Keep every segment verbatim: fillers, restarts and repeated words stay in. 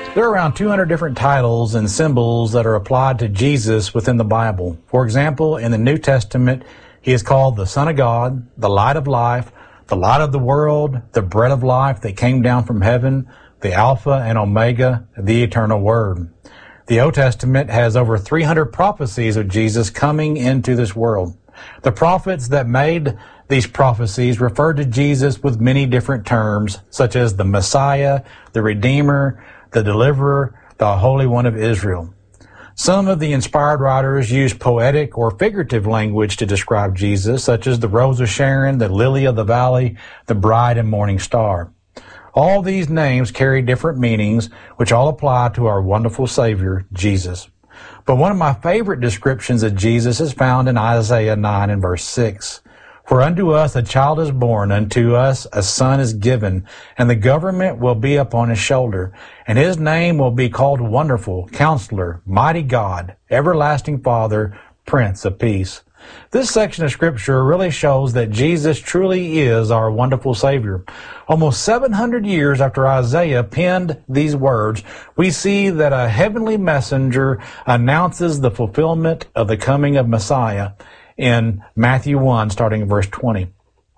There are around two hundred different titles and symbols that are applied to Jesus within the Bible. For example, in the New Testament, he is called the Son of God, the Light of Life, the Light of the World, the Bread of Life that came down from heaven, the Alpha and Omega, the Eternal Word. The Old Testament has over three hundred prophecies of Jesus coming into this world. The prophets that made these prophecies referred to Jesus with many different terms, such as the Messiah, the Redeemer, the Deliverer, the Holy One of Israel. Some of the inspired writers use poetic or figurative language to describe Jesus, such as the Rose of Sharon, the Lily of the Valley, the Bright and Morning Star. All these names carry different meanings, which all apply to our wonderful Savior, Jesus. But one of my favorite descriptions of Jesus is found in Isaiah nine and verse six. For unto us a child is born, unto us a son is given, and the government will be upon his shoulder, and his name will be called Wonderful, Counselor, Mighty God, Everlasting Father, Prince of Peace. This section of Scripture really shows that Jesus truly is our wonderful Savior. Almost seven hundred years after Isaiah penned these words, we see that a heavenly messenger announces the fulfillment of the coming of Messiah in Matthew one, starting in verse twenty.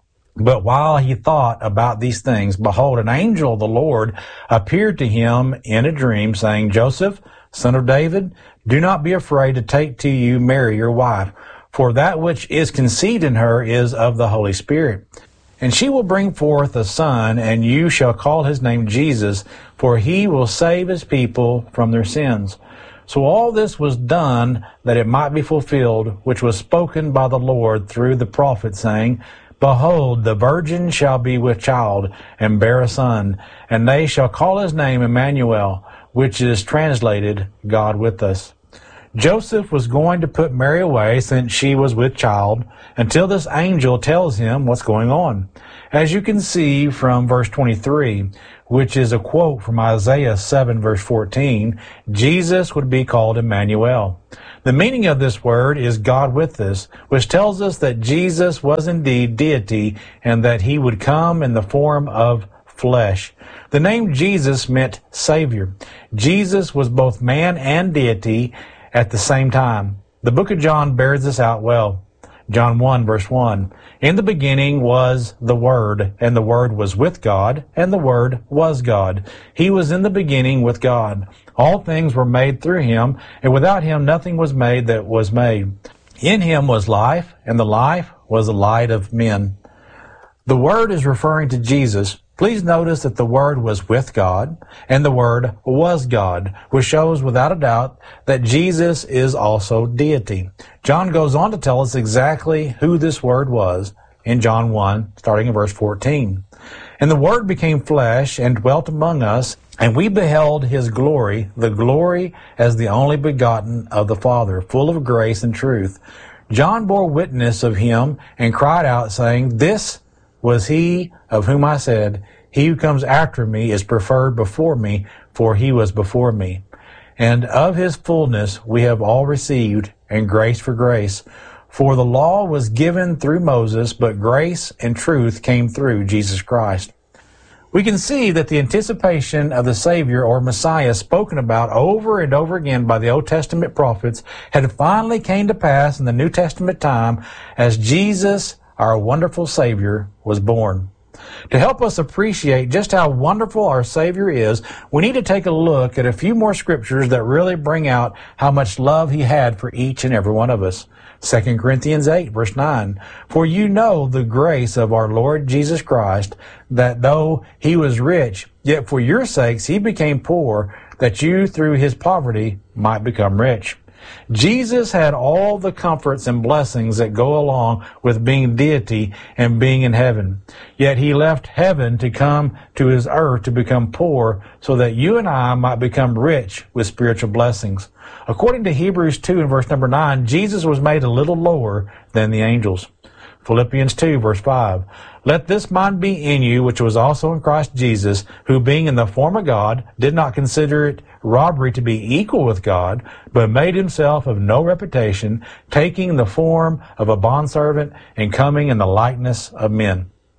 But while he thought about these things, behold, an angel of the Lord appeared to him in a dream, saying, Joseph, son of David, do not be afraid to take to you Mary, your wife, for that which is conceived in her is of the Holy Spirit. And she will bring forth a son, and you shall call his name Jesus, for he will save his people from their sins. So all this was done that it might be fulfilled, which was spoken by the Lord through the prophet, saying, Behold, the virgin shall be with child, and bear a son, and they shall call his name Emmanuel, which is translated, God with us. Joseph was going to put Mary away since she was with child until this angel tells him what's going on. As you can see from verse twenty-three, which is a quote from Isaiah seven verse fourteen, Jesus would be called Emmanuel. The meaning of this word is God with us, which tells us that Jesus was indeed deity and that he would come in the form of flesh. The name Jesus meant Savior. Jesus was both man and deity at the same time. The book of John bears this out well. John one verse one, in the beginning was the Word, and the Word was with God, and the Word was God. He was in the beginning with God. All things were made through him, and without him nothing was made that was made. In him was life, and the life was the light of men. The Word is referring to Jesus. Please notice that the Word was with God, and the Word was God, which shows without a doubt that Jesus is also deity. John goes on to tell us exactly who this Word was in John one, starting in verse fourteen. And the Word became flesh and dwelt among us, and we beheld his glory, the glory as the only begotten of the Father, full of grace and truth. John bore witness of him and cried out, saying, This was he of whom I said, He who comes after me is preferred before me, for he was before me. And of his fullness we have all received, and grace for grace. For the law was given through Moses, but grace and truth came through Jesus Christ. We can see that the anticipation of the Savior or Messiah spoken about over and over again by the Old Testament prophets had finally came to pass in the New Testament time as Jesus, our wonderful Savior, was born. To help us appreciate just how wonderful our Savior is, we need to take a look at a few more scriptures that really bring out how much love he had for each and every one of us. Second Corinthians eight, verse nine, For you know the grace of our Lord Jesus Christ, that though he was rich, yet for your sakes he became poor, that you through his poverty might become rich. Jesus had all the comforts and blessings that go along with being deity and being in heaven. Yet he left heaven to come to his earth to become poor so that you and I might become rich with spiritual blessings. According to Hebrews two and verse number nine, Jesus was made a little lower than the angels. Philippians two verse five, Let this mind be in you, which was also in Christ Jesus, who being in the form of God, did not consider it robbery to be equal with God, but made himself of no reputation, taking the form of a bondservant and coming in the likeness of men.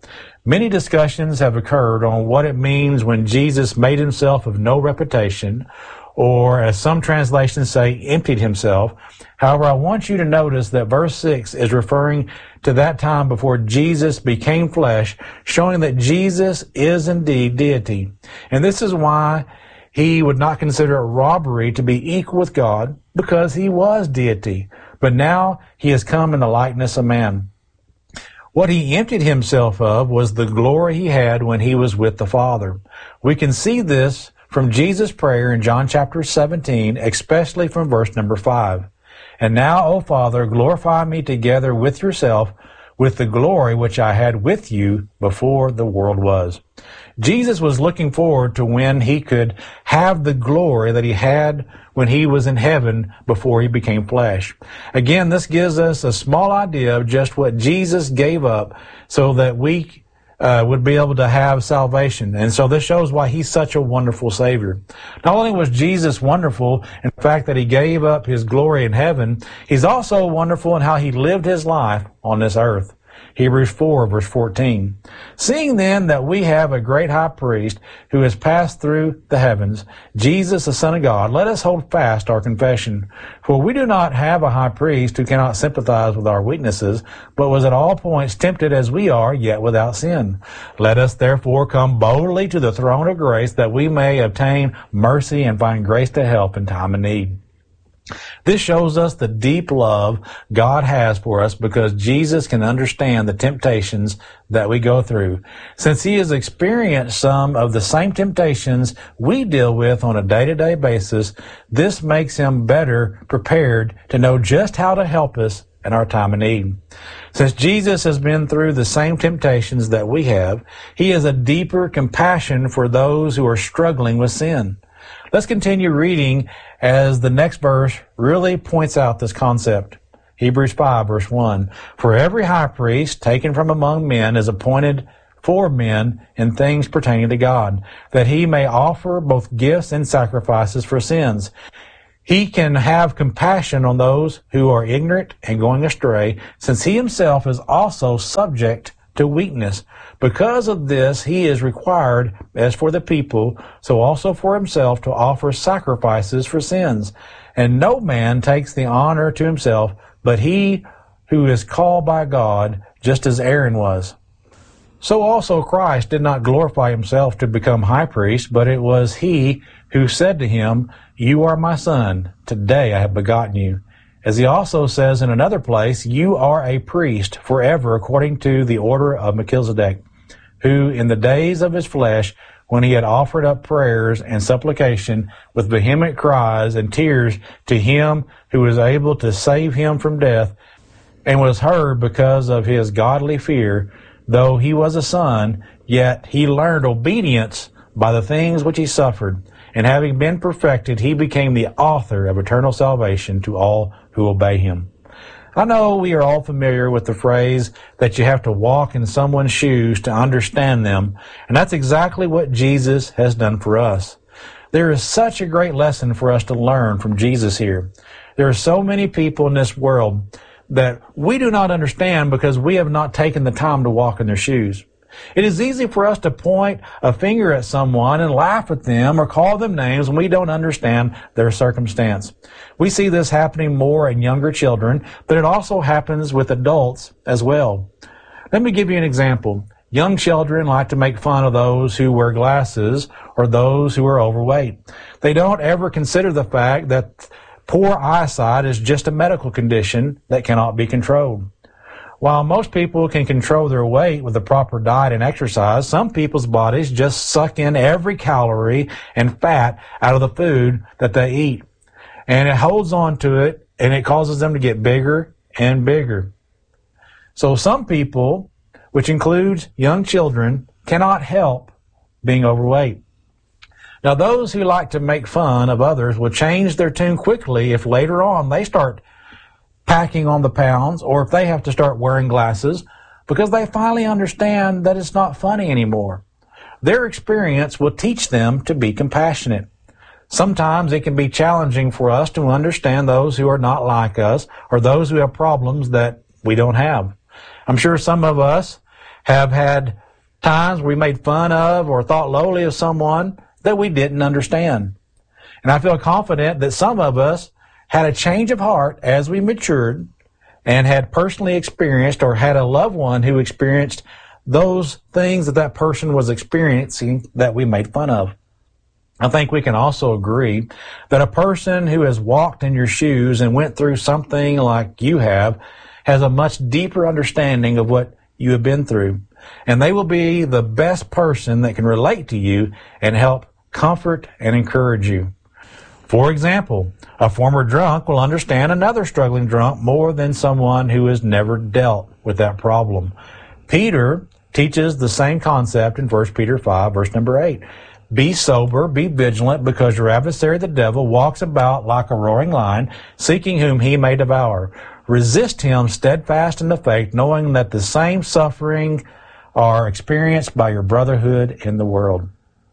Many discussions have occurred on what it means when Jesus made himself of no reputation, or as some translations say, emptied himself. However, I want you to notice that verse six is referring to that time before Jesus became flesh, showing that Jesus is indeed deity. And this is why he would not consider it robbery to be equal with God, because he was deity. But now he has come in the likeness of man. What he emptied himself of was the glory he had when he was with the Father. We can see this from Jesus' prayer in John chapter seventeen, especially from verse number five. And now, O Father, glorify me together with yourself, with the glory which I had with you before the world was. Jesus was looking forward to when he could have the glory that he had when he was in heaven before he became flesh. Again, this gives us a small idea of just what Jesus gave up so that we uh, would be able to have salvation. And so this shows why he's such a wonderful Savior. Not only was Jesus wonderful in the fact that he gave up his glory in heaven, he's also wonderful in how he lived his life on this earth. Hebrews four, verse fourteen. Seeing then that we have a great high priest who has passed through the heavens, Jesus the Son of God, let us hold fast our confession. For we do not have a high priest who cannot sympathize with our weaknesses, but was at all points tempted as we are, yet without sin. Let us therefore come boldly to the throne of grace, that we may obtain mercy and find grace to help in time of need. This shows us the deep love God has for us, because Jesus can understand the temptations that we go through. Since he has experienced some of the same temptations we deal with on a day-to-day basis, this makes him better prepared to know just how to help us in our time of need. Since Jesus has been through the same temptations that we have, he has a deeper compassion for those who are struggling with sin. Let's continue reading as the next verse really points out this concept. Hebrews five, verse one. For every high priest taken from among men is appointed for men in things pertaining to God, that he may offer both gifts and sacrifices for sins. He can have compassion on those who are ignorant and going astray, since he himself is also subject to weakness. Because of this, he is required, as for the people, so also for himself, to offer sacrifices for sins. And no man takes the honor to himself, but he who is called by God, just as Aaron was. So also Christ did not glorify himself to become high priest, but it was he who said to him, You are my son, today I have begotten you. As he also says in another place, You are a priest forever according to the order of Melchizedek, who in the days of his flesh, when he had offered up prayers and supplication with vehement cries and tears to him who was able to save him from death, and was heard because of his godly fear, though he was a son, yet he learned obedience by the things which he suffered. And having been perfected, he became the author of eternal salvation to all who obey him. I know we are all familiar with the phrase that you have to walk in someone's shoes to understand them, and that's exactly what Jesus has done for us. There is such a great lesson for us to learn from Jesus here. There are so many people in this world that we do not understand because we have not taken the time to walk in their shoes. It is easy for us to point a finger at someone and laugh at them or call them names when we don't understand their circumstance. We see this happening more in younger children, but it also happens with adults as well. Let me give you an example. Young children like to make fun of those who wear glasses or those who are overweight. They don't ever consider the fact that poor eyesight is just a medical condition that cannot be controlled. While most people can control their weight with the proper diet and exercise, some people's bodies just suck in every calorie and fat out of the food that they eat. And it holds on to it, and it causes them to get bigger and bigger. So some people, which includes young children, cannot help being overweight. Now, those who like to make fun of others will change their tune quickly if later on they start packing on the pounds, or if they have to start wearing glasses, because they finally understand that it's not funny anymore. Their experience will teach them to be compassionate. Sometimes it can be challenging for us to understand those who are not like us, or those who have problems that we don't have. I'm sure some of us have had times we made fun of or thought lowly of someone that we didn't understand. And I feel confident that some of us had a change of heart as we matured and had personally experienced or had a loved one who experienced those things that that person was experiencing that we made fun of. I think we can also agree that a person who has walked in your shoes and went through something like you have has a much deeper understanding of what you have been through. And they will be the best person that can relate to you and help comfort and encourage you. For example, a former drunk will understand another struggling drunk more than someone who has never dealt with that problem. Peter teaches the same concept in First Peter five, verse number eight. Be sober, be vigilant, because your adversary the devil walks about like a roaring lion, seeking whom he may devour. Resist him steadfast in the faith, knowing that the same suffering are experienced by your brotherhood in the world.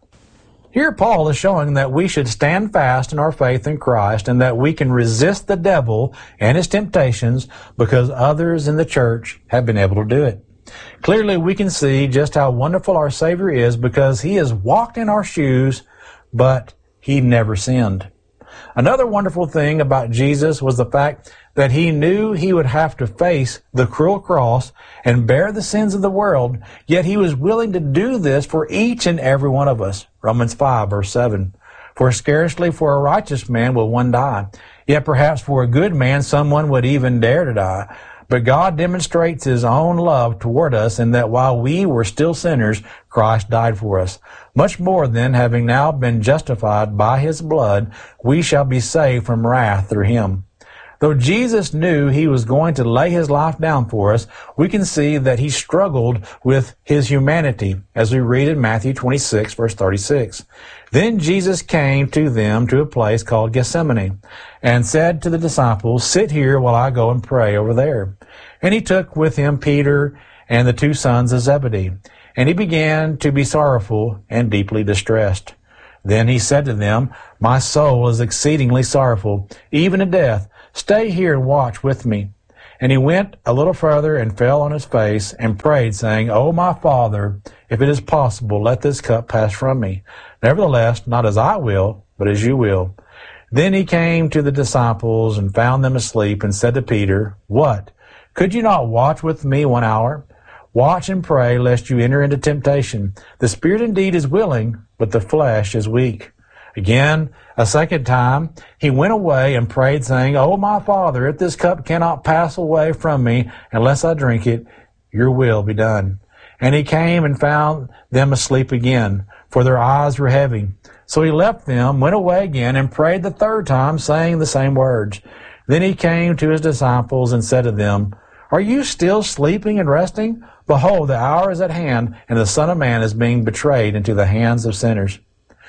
Here Paul is showing that we should stand fast in our faith in Christ and that we can resist the devil and his temptations because others in the church have been able to do it. Clearly we can see just how wonderful our Savior is because he has walked in our shoes, but he never sinned. Another wonderful thing about Jesus was the fact that he knew he would have to face the cruel cross and bear the sins of the world, yet he was willing to do this for each and every one of us. Romans five, verse seven. For scarcely for a righteous man will one die, yet perhaps for a good man someone would even dare to die. But God demonstrates his own love toward us in that while we were still sinners, Christ died for us. Much more then, having now been justified by his blood, we shall be saved from wrath through him. Though Jesus knew he was going to lay his life down for us, we can see that he struggled with his humanity, as we read in Matthew twenty-six, verse thirty-six. Then Jesus came to them to a place called Gethsemane, and said to the disciples, Sit here while I go and pray over there. And he took with him Peter and the two sons of Zebedee, and he began to be sorrowful and deeply distressed. Then he said to them, My soul is exceedingly sorrowful, even to death. Stay here and watch with me. And he went a little further and fell on his face and prayed, saying, O my Father, if it is possible, let this cup pass from me. Nevertheless, not as I will, but as you will. Then he came to the disciples and found them asleep and said to Peter, What? Could you not watch with me one hour? Watch and pray, lest you enter into temptation. The spirit indeed is willing, but the flesh is weak. Again, a second time, he went away and prayed, saying, O my Father, if this cup cannot pass away from me unless I drink it, your will be done. And he came and found them asleep again, for their eyes were heavy. So he left them, went away again, and prayed the third time, saying the same words. Then he came to his disciples and said to them, Are you still sleeping and resting? Behold, the hour is at hand, and the Son of Man is being betrayed into the hands of sinners.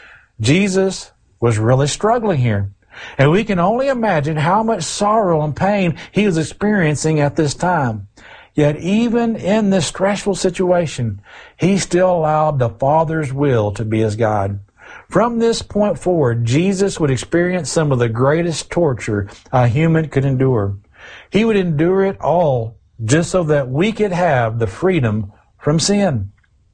Jesus was really struggling here. And we can only imagine how much sorrow and pain he was experiencing at this time. Yet even in this stressful situation, he still allowed the Father's will to be his guide. From this point forward, Jesus would experience some of the greatest torture a human could endure. He would endure it all just so that we could have the freedom from sin.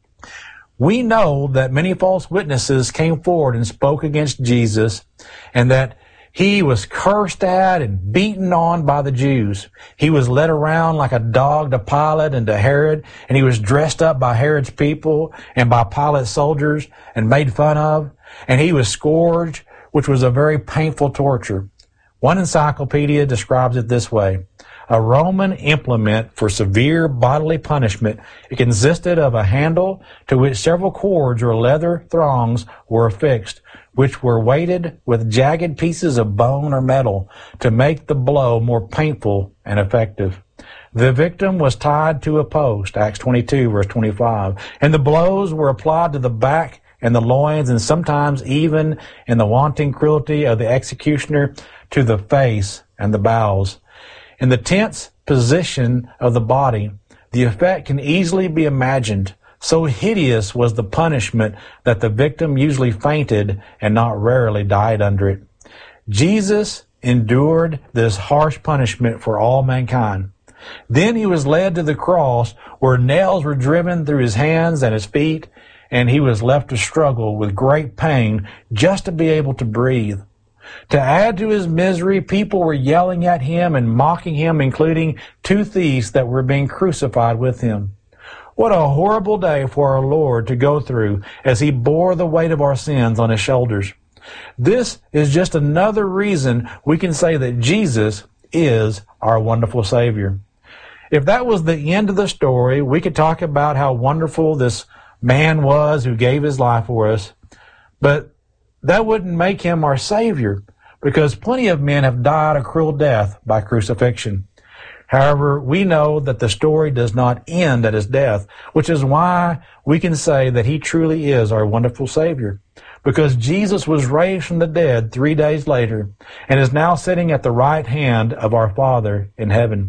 We know that many false witnesses came forward and spoke against Jesus, and that he was cursed at and beaten on by the Jews. He was led around like a dog to Pilate and to Herod, and he was dressed up by Herod's people and by Pilate's soldiers and made fun of, and he was scourged, which was a very painful torture. One encyclopedia describes it this way: a Roman implement for severe bodily punishment. It consisted of a handle to which several cords or leather thongs were affixed, which were weighted with jagged pieces of bone or metal to make the blow more painful and effective. The victim was tied to a post, Acts twenty-two, verse twenty-five, and the blows were applied to the back and the loins, and sometimes even, in the wanton cruelty of the executioner, to the face and the bowels. In the tense position of the body, the effect can easily be imagined. So hideous was the punishment that the victim usually fainted and not rarely died under it. Jesus endured this harsh punishment for all mankind. Then he was led to the cross where nails were driven through his hands and his feet, and he was left to struggle with great pain just to be able to breathe. To add to his misery, people were yelling at him and mocking him, including two thieves that were being crucified with him. What a horrible day for our Lord to go through as he bore the weight of our sins on his shoulders. This is just another reason we can say that Jesus is our wonderful Savior. If that was the end of the story, we could talk about how wonderful this man was who gave his life for us, but that wouldn't make him our Savior, because plenty of men have died a cruel death by crucifixion. However, we know that the story does not end at his death, which is why we can say that he truly is our wonderful Savior, because Jesus was raised from the dead three days later and is now sitting at the right hand of our Father in heaven.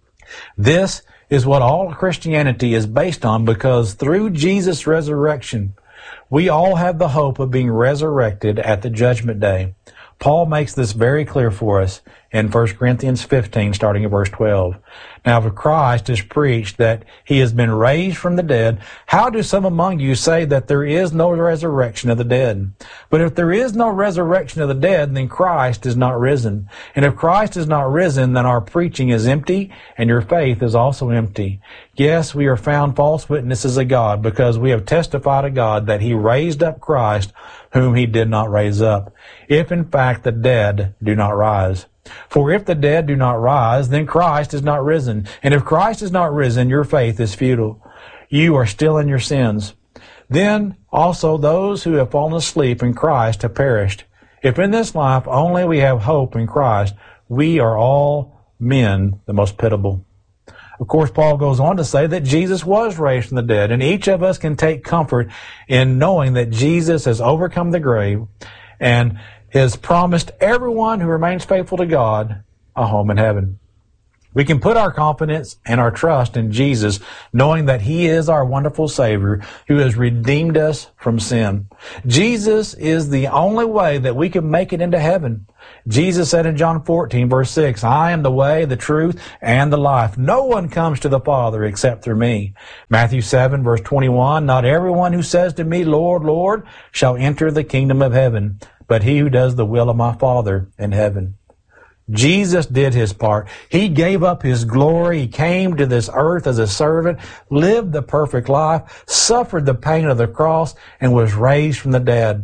This is what all Christianity is based on, because through Jesus' resurrection, we all have the hope of being resurrected at the judgment day. Paul makes this very clear for us in First Corinthians fifteen, starting at verse twelve. Now, if Christ is preached that he has been raised from the dead, how do some among you say that there is no resurrection of the dead? But if there is no resurrection of the dead, then Christ is not risen. And if Christ is not risen, then our preaching is empty, and your faith is also empty. Yes, we are found false witnesses of God, because we have testified to God that he raised up Christ, whom he did not raise up, if in fact the dead do not rise. For if the dead do not rise, then Christ is not risen. And if Christ is not risen, your faith is futile. You are still in your sins. Then also those who have fallen asleep in Christ have perished. If in this life only we have hope in Christ, we are all men the most pitiable. Of course, Paul goes on to say that Jesus was raised from the dead, and each of us can take comfort in knowing that Jesus has overcome the grave and has promised everyone who remains faithful to God a home in heaven. We can put our confidence and our trust in Jesus, knowing that he is our wonderful Savior who has redeemed us from sin. Jesus is the only way that we can make it into heaven. Jesus said in John fourteen, verse six, I am the way, the truth, and the life. No one comes to the Father except through me. Matthew seven, verse twenty-one, not everyone who says to me, Lord, Lord, shall enter the kingdom of heaven, but he who does the will of my Father in heaven. Jesus did his part. He gave up his glory. He came to this earth as a servant, lived the perfect life, suffered the pain of the cross, and was raised from the dead.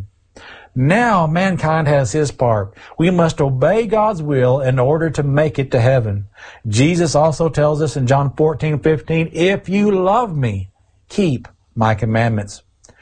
Now mankind has his part. We must obey God's will in order to make it to heaven. Jesus also tells us in John fourteen, fifteen, if you love me, keep my commandments.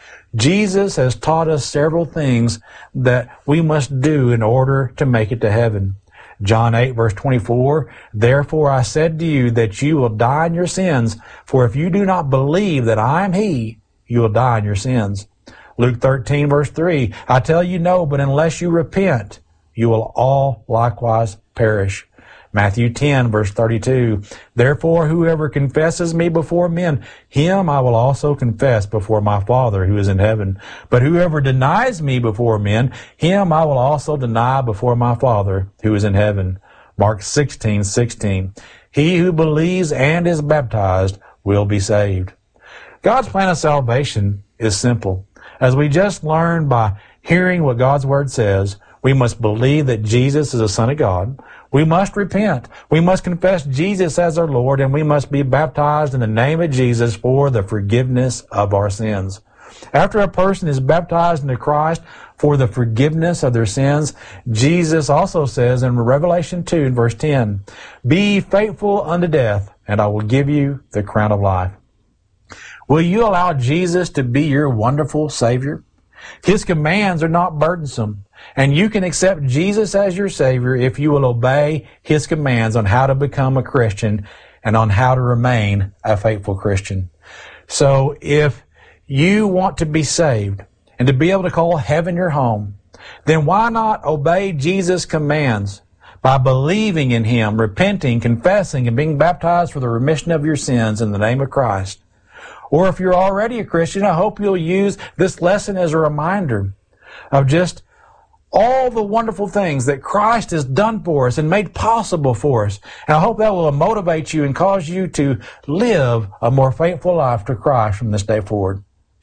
Jesus has taught us several things that we must do in order to make it to heaven. John eight, verse twenty-four, therefore I said to you that you will die in your sins, for if you do not believe that I am he, you will die in your sins. Luke thirteen, verse three, I tell you no, but unless you repent, you will all likewise perish. Matthew ten, verse thirty-two, therefore whoever confesses me before men, him I will also confess before my Father who is in heaven. But whoever denies me before men, him I will also deny before my Father who is in heaven. Mark sixteen, sixteen, he who believes and is baptized will be saved. God's plan of salvation is simple. As we just learned by hearing what God's Word says, we must believe that Jesus is the Son of God. We must repent. We must confess Jesus as our Lord, and we must be baptized in the name of Jesus for the forgiveness of our sins. After a person is baptized into Christ for the forgiveness of their sins, Jesus also says in Revelation two, verse ten, be faithful unto death, and I will give you the crown of life. Will you allow Jesus to be your wonderful Savior? His commands are not burdensome, and you can accept Jesus as your Savior if you will obey his commands on how to become a Christian and on how to remain a faithful Christian. So if you want to be saved and to be able to call heaven your home, then why not obey Jesus' commands by believing in him, repenting, confessing, and being baptized for the remission of your sins in the name of Christ? Or if you're already a Christian, I hope you'll use this lesson as a reminder of just all the wonderful things that Christ has done for us and made possible for us. And I hope that will motivate you and cause you to live a more faithful life to Christ from this day forward.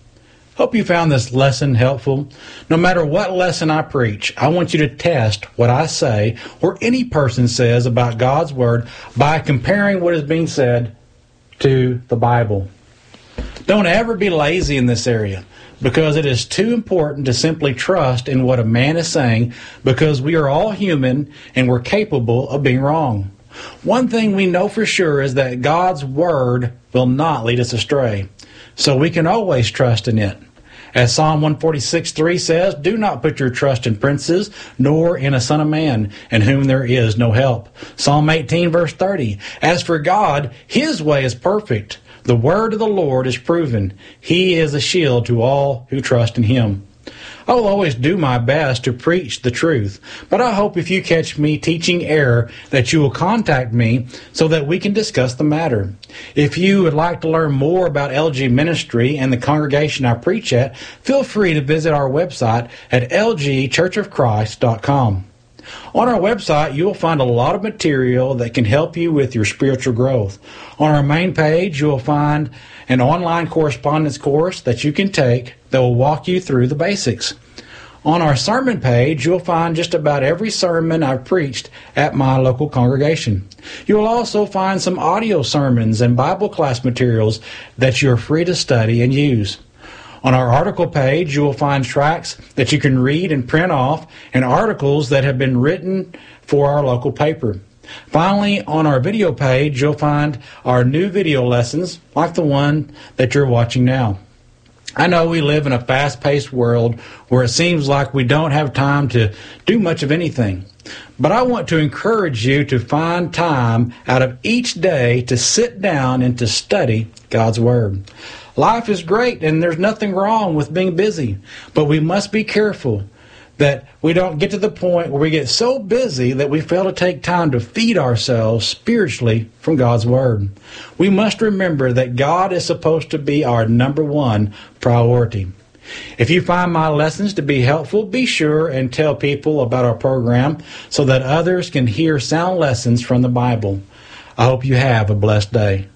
Hope you found this lesson helpful. No matter what lesson I preach, I want you to test what I say or any person says about God's Word by comparing what is being said to the Bible. Don't ever be lazy in this area, because it is too important to simply trust in what a man is saying, because we are all human and we're capable of being wrong. One thing we know for sure is that God's Word will not lead us astray, so we can always trust in it. As Psalm one forty-six three says, "Do not put your trust in princes, nor in a son of man, in whom there is no help." Psalm eighteen verse thirty, "As for God, His way is perfect. The word of the Lord is proven. He is a shield to all who trust in Him." I will always do my best to preach the truth, but I hope if you catch me teaching error that you will contact me so that we can discuss the matter. If you would like to learn more about L G Ministry and the congregation I preach at, feel free to visit our website at l g church of christ dot com. On our website, you will find a lot of material that can help you with your spiritual growth. On our main page, you will find an online correspondence course that you can take that will walk you through the basics. On our sermon page, you'll find just about every sermon I've preached at my local congregation. You will also find some audio sermons and Bible class materials that you're free to study and use. On our article page, you will find tracts that you can read and print off and articles that have been written for our local paper. Finally, on our video page, you'll find our new video lessons like the one that you're watching now. I know we live in a fast-paced world where it seems like we don't have time to do much of anything. But I want to encourage you to find time out of each day to sit down and to study God's Word. Life is great and there's nothing wrong with being busy, but we must be careful that we don't get to the point where we get so busy that we fail to take time to feed ourselves spiritually from God's Word. We must remember that God is supposed to be our number one priority. If you find my lessons to be helpful, be sure and tell people about our program so that others can hear sound lessons from the Bible. I hope you have a blessed day.